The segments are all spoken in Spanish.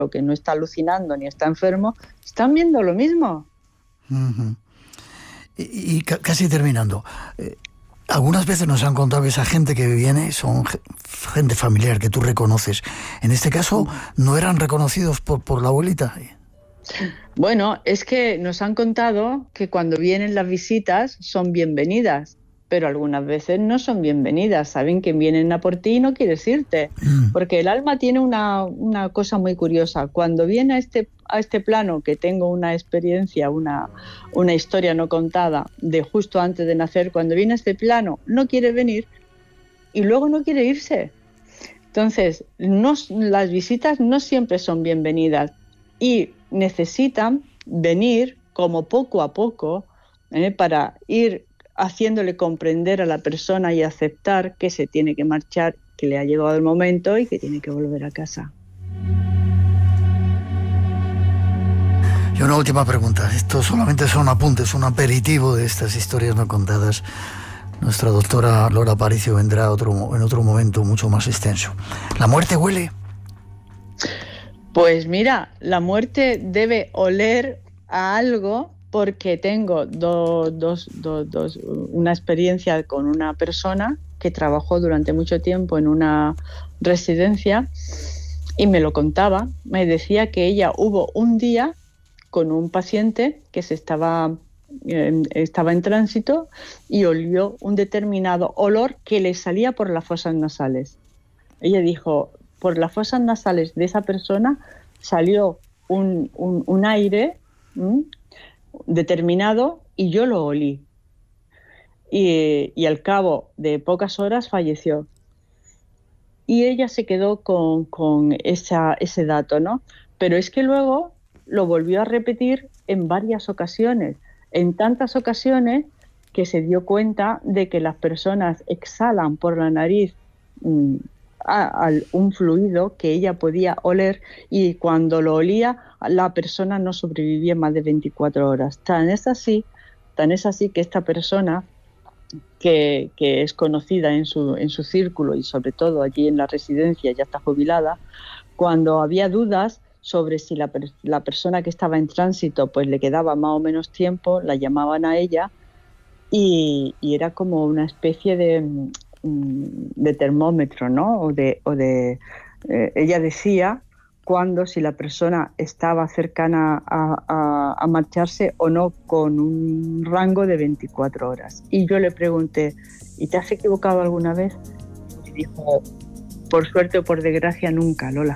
que no está alucinando ni está enfermo, están viendo lo mismo. Uh-huh. Y casi terminando, algunas veces nos han contado que esa gente que viene son gente familiar que tú reconoces. En este caso, ¿no eran reconocidos por la abuelita? Bueno, es que nos han contado que cuando vienen las visitas son bienvenidas, pero algunas veces no son bienvenidas. Saben que vienen a por ti y no quieres irte, porque el alma tiene una cosa muy curiosa. Cuando viene a este plano, que tengo una experiencia, una historia no contada de justo antes de nacer, cuando viene a este plano no quiere venir y luego no quiere irse. Entonces, las visitas no siempre son bienvenidas y necesitan venir como poco a poco para ir haciéndole comprender a la persona y aceptar que se tiene que marchar, que le ha llegado el momento y que tiene que volver a casa. Y una última pregunta. Esto solamente son apuntes, un aperitivo de estas historias no contadas. Nuestra doctora Lola Aparicio vendrá en otro momento mucho más extenso. ¿La muerte huele? Pues mira, la muerte debe oler a algo, porque tengo una experiencia con una persona que trabajó durante mucho tiempo en una residencia y me lo contaba. Me decía que ella hubo un día con un paciente que estaba en tránsito y olió un determinado olor que le salía por las fosas nasales. Ella dijo, por las fosas nasales de esa persona salió un aire determinado y yo lo olí. Y al cabo de pocas horas falleció. Y ella se quedó con ese dato, ¿no? Pero es que luego lo volvió a repetir en varias ocasiones, en tantas ocasiones que se dio cuenta de que las personas exhalan por la nariz un fluido que ella podía oler, y cuando lo olía la persona no sobrevivía más de 24 horas. Tan es así que esta persona, que es conocida en su círculo y sobre todo allí en la residencia, ya está jubilada, cuando había dudas sobre si la persona que estaba en tránsito pues le quedaba más o menos tiempo, la llamaban a ella y era como una especie de termómetro, ¿no? Ella decía si la persona estaba cercana a marcharse o no, con un rango de 24 horas. Y yo le pregunté, ¿y te has equivocado alguna vez? Y dijo, por suerte o por desgracia, nunca, Lola.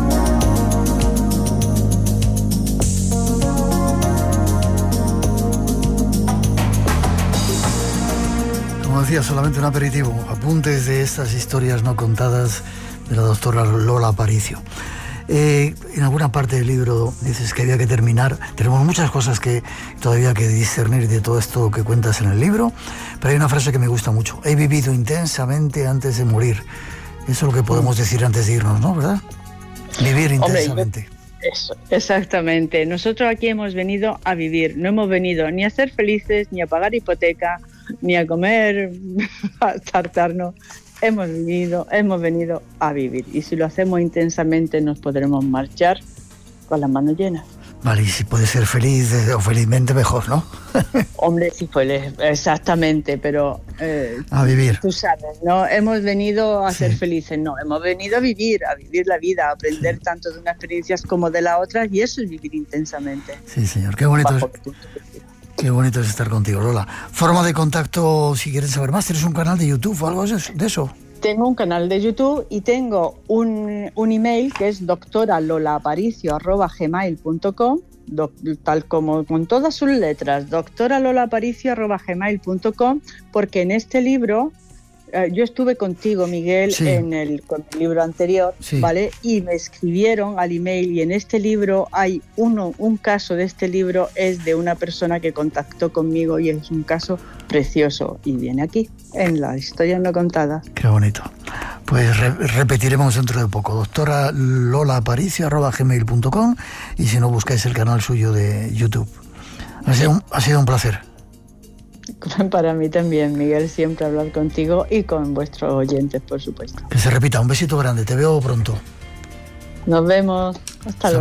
Como decía, solamente un aperitivo, apuntes de estas historias no contadas de la doctora Lola Aparicio. En alguna parte del libro dices que había que terminar. Tenemos muchas cosas que todavía que discernir de todo esto que cuentas en el libro, pero hay una frase que me gusta mucho: he vivido intensamente antes de morir. Eso es lo que podemos decir antes de irnos, ¿no? ¿Verdad? Vivir intensamente. Eso, exactamente. Nosotros aquí hemos venido a vivir, no hemos venido ni a ser felices, ni a pagar hipoteca, ni a comer, a tartarnos. Hemos venido a vivir, y si lo hacemos intensamente nos podremos marchar con las manos llenas. Vale, y si puede ser feliz o felizmente, mejor, ¿no? Hombre, sí, pues exactamente, pero a vivir. Tú sabes, no hemos venido a ser felices, no, hemos venido a vivir la vida, a aprender tanto de unas experiencias como de las otras, y eso es vivir intensamente. Sí, señor, qué bonito es. Qué bonito es estar contigo, Lola. Forma de contacto, si quieres saber más, ¿tienes un canal de YouTube o algo de eso? Tengo un canal de YouTube y tengo un email que es doctoralolaaparicio@gmail.com, tal como con todas sus letras, doctoralolaaparicio@gmail.com, porque en este libro, yo estuve contigo, Miguel, con el libro anterior, ¿vale? Y me escribieron al email, y en este libro hay un caso de este libro, es de una persona que contactó conmigo y es un caso precioso, y viene aquí, en la historia no contada. Qué bonito. Pues repetiremos dentro de poco. doctoralolaaparicio@gmail.com, y si no, buscáis el canal suyo de YouTube. Ha sido un placer. Para mí también, Miguel, siempre hablar contigo y con vuestros oyentes, por supuesto. Que se repita. Un besito grande, te veo pronto. Nos vemos. Hasta luego.